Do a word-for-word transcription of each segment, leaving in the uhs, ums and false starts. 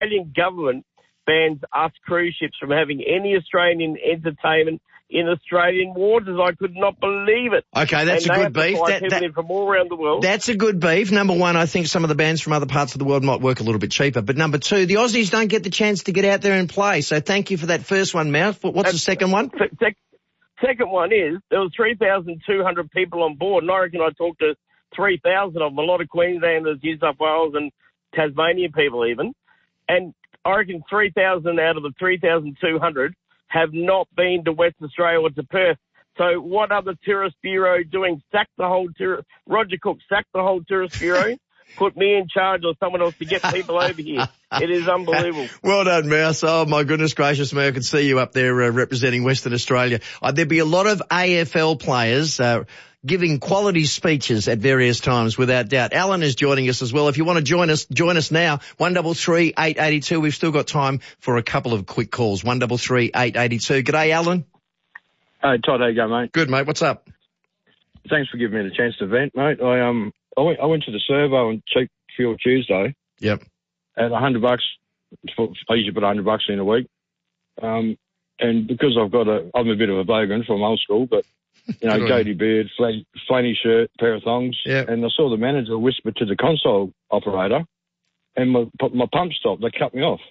Australian government bans us cruise ships from having any Australian entertainment in Australian waters. I could not believe it. Okay, that's and a good beef. That, that, that, in from all around the world. That's a good beef. Number one, I think some of the bands from other parts of the world might work a little bit cheaper. But number two, the Aussies don't get the chance to get out there and play. So thank you for that first one, Mouth. What's that's, the second one? Sec- second one is there was three thousand two hundred people on board, and I reckon I talked to three thousand of them, a lot of Queenslanders, New South Wales and Tasmanian people even. And I reckon three thousand out of the three thousand two hundred have not been to Western Australia or to Perth. So what other tourist bureau doing? Sack the whole tourist. Roger Cook sacked the whole tourist bureau. Put me in charge or someone else to get people over here. It is unbelievable. Well done, Mouse. Oh, my goodness gracious me. I could see you up there uh, representing Western Australia. Uh, there'd be a lot of A F L players uh, giving quality speeches at various times, without doubt. Alan is joining us as well. If you want to join us, join us now. one three three, eight eight two. We've still got time for a couple of quick calls. one three three, eight eight two. G'day, Alan. Hey, Todd, how you going, mate? Good, mate. What's up? Thanks for giving me the chance to vent, mate. I um I went I went to the servo on Cheap Fuel Tuesday. Yep. At a hundred bucks. For, I usually put a hundred bucks in a week. Um, and because I've got a, I'm a bit of a bogan from old school, but you know, goatee beard, flanny, flanny shirt, pair of thongs. Yep. And I saw the manager whisper to the console operator, and my my pump stopped. They cut me off.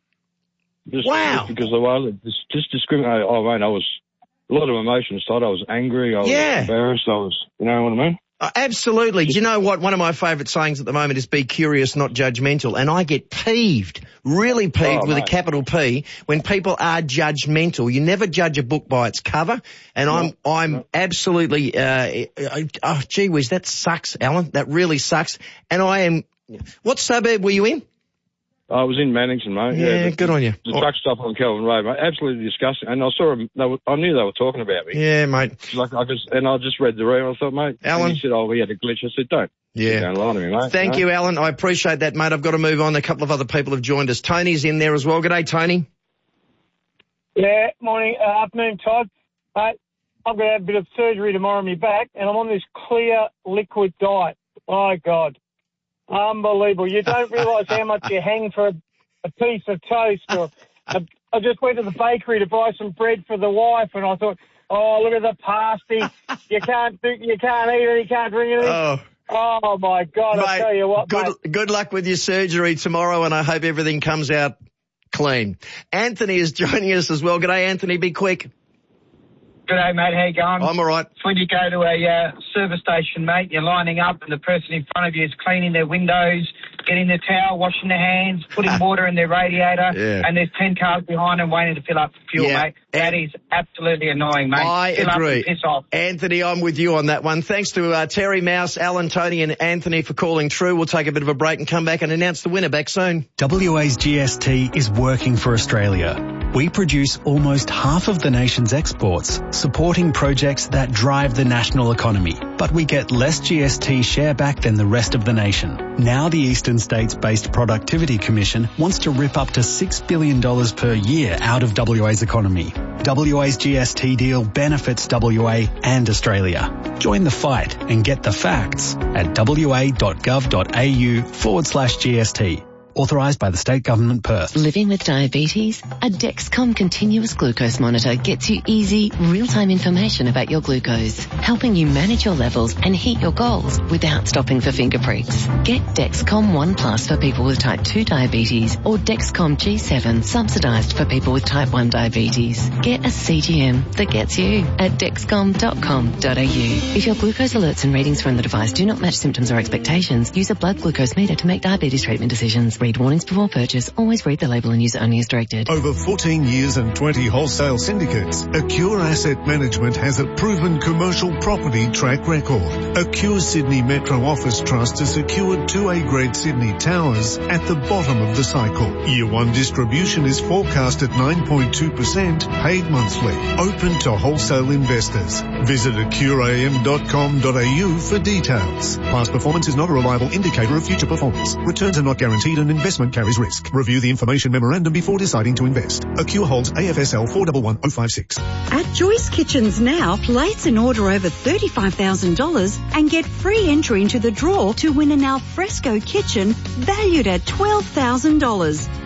Just, wow. Just because of the way I lived. Just, just discriminate. Oh man, I was. A lot of emotions, Todd. I was angry. I was yeah. embarrassed. I was, you know what I mean? Uh, absolutely. Do you know what? One of my favourite sayings at the moment is be curious, not judgmental. And I get peeved, really peeved oh, with mate. a capital P when people are judgmental. You never judge a book by its cover. And no, I'm, I'm no. absolutely, uh, oh, gee whiz, that sucks, Alan. That really sucks. And I am, what suburb were you in? I was in Mannington, mate. Yeah, yeah the, good on you. The truck stop on Kelvin Road, mate. Absolutely disgusting. And I saw them, they were, I knew they were talking about me. Yeah, mate. Like I just, and I just read the email. I thought, mate, Alan. And he said, oh, he had a glitch. I said, don't. Yeah. Don't lie to me, mate. Thank you, you, Alan. I appreciate that, mate. I've got to move on. A couple of other people have joined us. Tony's in there as well. G'day, Tony. Yeah, morning, uh, afternoon, Todd. Mate, I'm going to have a bit of surgery tomorrow on my back, and I'm on this clear liquid diet. My God. Unbelievable. You don't realise how much you hang for a a piece of toast. Or a, I just went to the bakery to buy some bread for the wife, and I thought, oh, look at the pasty. You can't do, you can't eat it, you can't drink it. Oh, oh my God, mate, I tell you what, good, mate. Good luck with your surgery tomorrow, and I hope everything comes out clean. Anthony is joining us as well. G'day, Anthony. Be quick. G'day, mate. How you going? I'm all right. It's when you go to a uh, service station, mate, you're lining up and the person in front of you is cleaning their windows, getting their towel, washing their hands, putting water in their radiator, yeah. and there's ten cars behind them waiting to fill up fuel, yeah. mate. That is absolutely annoying, mate. I fill agree. Up and piss off. Anthony, I'm with you on that one. Thanks to uh, Terry, Mouse, Alan, Tony and Anthony for calling through. We'll take a bit of a break and come back and announce the winner back soon. W A's G S T is working for Australia. We produce almost half of the nation's exports, supporting projects that drive the national economy. But we get less G S T share back than the rest of the nation. Now the Eastern States-based Productivity Commission wants to rip up to six billion dollars per year out of W A's economy. W A's G S T deal benefits W A and Australia. Join the fight and get the facts at wa.gov.au forward slash GST. Authorised by the State Government, Perth. Living with diabetes? A Dexcom continuous glucose monitor gets you easy, real-time information about your glucose, helping you manage your levels and hit your goals without stopping for finger pricks. Get Dexcom One Plus for people with type two diabetes or Dexcom G seven subsidised for people with type one diabetes. Get a C G M that gets you at dexcom dot com dot a u. If your glucose alerts and readings from the device do not match symptoms or expectations, use a blood glucose meter to make diabetes treatment decisions. Read warnings before purchase. Always read the label and use it only as directed. Over fourteen years and twenty wholesale syndicates, Acure Asset Management has a proven commercial property track record. Acure Sydney Metro Office Trust has secured two A-grade Sydney towers at the bottom of the cycle. Year one distribution is forecast at nine point two percent, paid monthly. Open to wholesale investors. Visit acure a m dot com dot a u for details. Past performance is not a reliable indicator of future performance. Returns are not guaranteed and investment carries risk. Review the information memorandum before deciding to invest. Acure holds A F S L four one one oh five six. At Joyce Kitchens now, place an order over thirty-five thousand dollars and get free entry into the draw to win an alfresco kitchen valued at twelve thousand dollars.